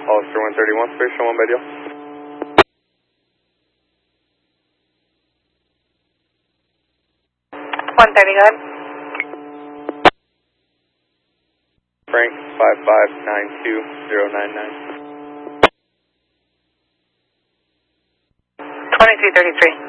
Hollister 131, station 1 by deal. 130, go ahead. Frank 5592099. 2333.